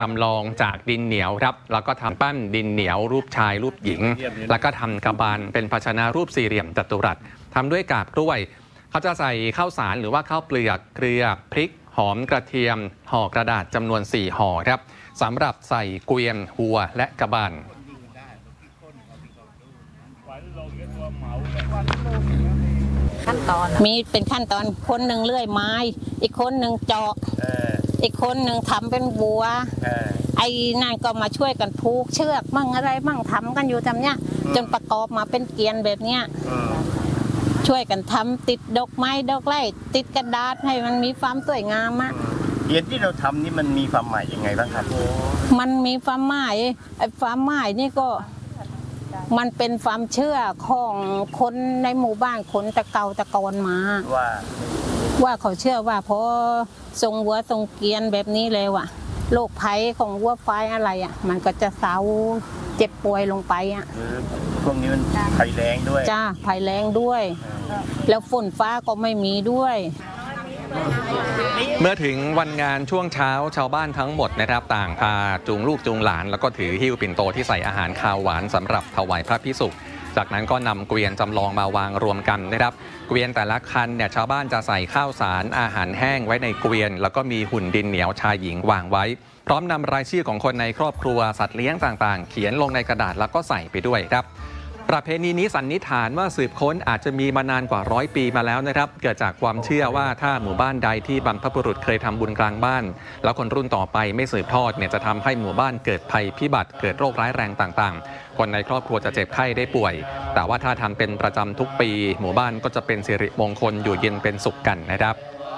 จำลองจากดินเหนียวครับแล้วก็ทำปั้นดินเหนียวรูปชายรูปหญิงแล้วก็ทำกระบาลเป็นภาชนะรูปสี่เหลี่ยมจัตุรัสทำด้วยกาบกล้วยเขาจะใส่ข้าวสารหรือว่าข้าวเปลือกเกลือพริกหอมกระเทียมห่อกระดาษจำนวน4ห่อครับสำหรับใส่เกวียนหัวและกระบาลขั้นตอนมีเป็นขั้นตอนคนหนึ่งเลื่อยไม้อีกคนหนึ่งเจาะอีกคนหนึ่งทำเป็นบัวไอ้นั่นก็มาช่วยกันผูกเชือกมั่งอะไรมั่งทำกันอยู่ทำเนี้ยจนประกอบมาเป็นเกวียนแบบเนี้ยช่วยกันทำติดดอกไม้ดอกไม้ติดกระดาษให้มันมีความสวยงามอะเกวียนที่เราทำนี่มันมีความหมายยังไงบ้างครับมันมีความหมายไอ้ความหมายนี่ก็มันเป็นความเชื่อของคนในหมู่บ้านคนตะเกาตะกอนมาว่าเขาเชื่อว่าพอทรงวัวทรงเกวียนแบบนี้แล้วอะโรคภัยของวัวควายอะไรอะมันก็จะเศร้าเจ็บป่วยลงไปอะพวกนี้มันภัยแรงด้วยจ้าภัยแรงด้วยแล้วฝนฟ้าก็ไม่มีด้วยเมื่อถึงวันงานช่วงเช้าชาวบ้านทั้งหมดนะครับต่างพาจูงลูกจูงหลานแล้วก็ถือหิ้วปิ่นโตที่ใส่อาหารคาวหวานสำหรับถวายพระภิกษุจากนั้นก็นำเกวียนจำลองมาวางรวมกันนะครับเกวียนแต่ละคันเนี่ยชาวบ้านจะใส่ข้าวสารอาหารแห้งไว้ในเกวียนแล้วก็มีหุ่นดินเหนียวชายหญิงวางไว้พร้อมนำรายชื่อของคนในครอบครัวสัตว์เลี้ยงต่างๆเขียนลงในกระดาษแล้วก็ใส่ไปด้วยครับประเพณีนี้สันนิษฐานว่าสืบค้นอาจจะมีมานานกว่า100 ปีมาแล้วนะครับเกิดจากความเชื่อว่าถ้าหมู่บ้านใดที่บรรพบุรุษเคยทำบุญกลางบ้านแล้วคนรุ่นต่อไปไม่สืบทอดเนี่ยจะทำให้หมู่บ้านเกิดภัยพิบัติเกิดโรคร้ายแรงต่างๆคนในครอบครัวจะเจ็บไข้ได้ป่วยแต่ว่าถ้าทำเป็นประจำทุกปีหมู่บ้านก็จะเป็นสิริมงคลอยู่เย็นเป็นสุขกันนะครับ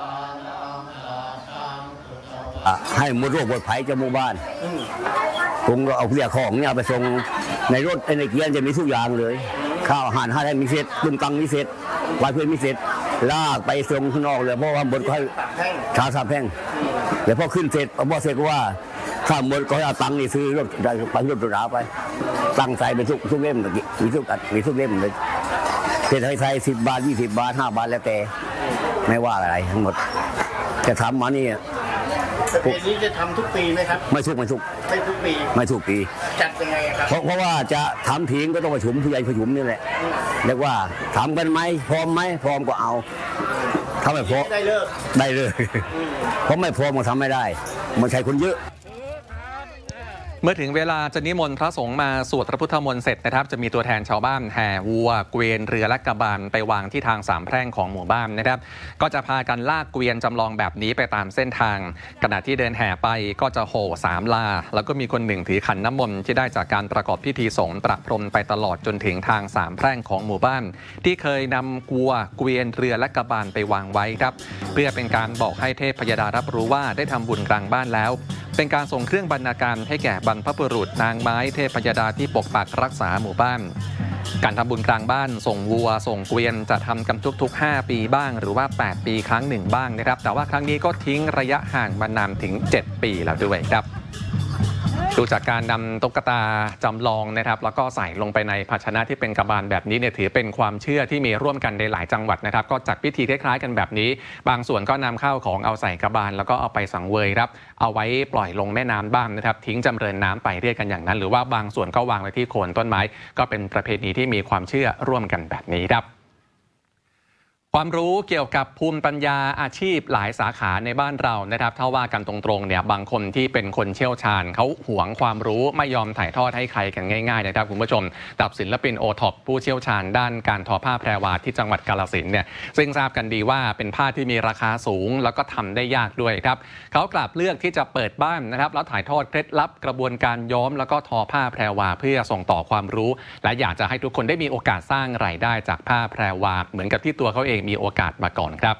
ให้หมดโรคหมดภัยจากหมู่บ้านผมก็เอาเรียกของเนี่ยไปส่งในรถในเกียร์จะมีทุกอย่างเลยข้าวอาหารให้มีเสร็จตุ้มตังมีเสร็จวายเพื่อนมีเสร็จลากไปส่งข้างนอกเลยเพราะว่าบนเขาชาสามแพงเดี๋ยวพอขึ้นเสร็จพอเสร็จก็ว่าข้ามบนก็เอาตังนี่ซื้อรถไปรถตุลาไปตั้งใจเป็นทุกเล่มมีทุกเล่มเลยเศษไทย10 บาท20 บาท5 บาทแล้วแต่ไม่ว่าอะไรทั้งหมดจะทำมานี่ประเพณีนี้จะทำทุกปีไหมครับไม่ทุกปีจัดยังไงครับเพราะว่าจะทำทิ้งก็ต้องประชุมผู้ใหญ่ประชุมนี่แหละเรียกว่าทำกันไหมพร้อมไหมพร้อมก็เอาถ้าไม่พร้อมได้เลยเพราะไม่พร้อมก็ทำไม่ได้มันใช้คนเยอะเมื่อถึงเวลาจะนิมนต์พระสงฆ์มาสวดพระพุทธมนต์เสร็จนะครับจะมีตัวแทนชาวบ้านแห่วัวเกวียนเรือและกระบาลไปวางที่ทางสามแพร่งของหมู่บ้านนะครับก็จะพากันลากเกวียนจำลองแบบนี้ไปตามเส้นทางขณะที่เดินแห่ไปก็จะโห่3 ลาแล้วก็มีคนหนึ่งถือขันน้ำมนต์ที่ได้จากการประกอบพิธีสงฆ์ประพรมไปตลอดจนถึงทางสามแพร่งของหมู่บ้านที่เคยนำวัวเกวียนเรือและกระบาลไปวางไว้ครับเพื่อเป็นการบอกให้เทพพยดารับรู้ว่าได้ทำบุญกลางบ้านแล้วเป็นการส่งเครื่องบรรณาการให้แก่บรรพบุรุษนางไม้เทพยดาที่ปกปักรักษาหมู่บ้านการทำบุญกลางบ้านส่งวัวส่งเกวียนจะทำกันทุกๆ5 ปีบ้างหรือว่า8 ปีครั้งหนึ่งบ้างนะครับแต่ว่าครั้งนี้ก็ทิ้งระยะห่างมานานถึง7 ปีแล้วด้วยครับดูจากการนำตุ๊กตาจำลองนะครับแล้วก็ใส่ลงไปในภาชนะที่เป็นกระบาลแบบนี้เนี่ยถือเป็นความเชื่อที่มีร่วมกันในหลายจังหวัดนะครับก็จัดพิธีคล้ายๆกันแบบนี้บางส่วนก็นำข้าวของเอาใส่กระบาลแล้วก็เอาไปสังเวยครับเอาไว้ปล่อยลงแม่น้ำบ้างนะครับทิ้งจำเริญน้ำไปเรียกกันอย่างนั้นหรือว่าบางส่วนก็วางไว้ที่โคนต้นไม้ก็เป็นประเพณีที่มีความเชื่อร่วมกันแบบนี้ครับความรู้เกี่ยวกับภูมิปัญญาอาชีพหลายสาขาในบ้านเรานะครับถ้าว่ากันตรงๆเนี่ยบางคนที่เป็นคนเชี่ยวชาญเขาหวงความรู้ไม่ยอมถ่ายทอดให้ใครกันง่ายๆนะครับคุณผู้ชมกับศิลปินโอท็อปผู้เชี่ยวชาญด้านการทอผ้าแพรวาที่จังหวัดกาฬสินธุ์เนี่ยซึ่งทราบกันดีว่าเป็นผ้าที่มีราคาสูงแล้วก็ทำได้ยากด้วยครับเขากลับเลือกที่จะเปิดบ้านนะครับแล้วถ่ายทอดเคล็ดลับกระบวนการย้อมแล้วก็ทอผ้าแพรวาเพื่อส่งต่อความรู้และอยากจะให้ทุกคนได้มีโอกาสสร้างรายได้จากผ้าแพรวาเหมือนกับที่ตัวเขาเองมีโอกาสมาก่อนครับ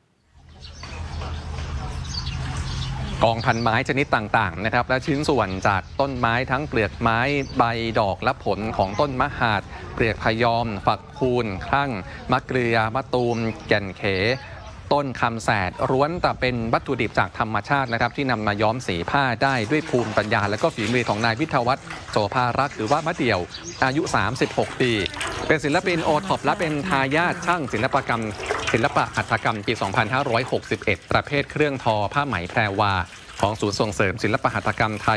กองพันไม้ชนิดต่างๆนะครับและชิ้นส่วนจากต้นไม้ทั้งเปลือกไม้ใบดอกและผลของต้นมะหาดเปลือกพยอมฝักคูนครั่งมะเกลือมะตูมแก่นเขต้นคำแสดล้วนแต่เป็นวัตถุดิบจากธรรมชาตินะครับที่นำมาย้อมสีผ้าได้ด้วยภูมิปัญญาและก็ฝีมือของนายวิทยาวัฒน์โสภารักษ์หรือว่ามะเดี่ยวอายุ36 ปีเป็นศิลปินโอท็อปและเป็นทายาทช่างศิลปหัตถกรรมปี 2561 ประเภทเครื่องทอผ้าไหมแพรวาของศูนย์ส่งเสริมศิลปหัตถกรรมไทย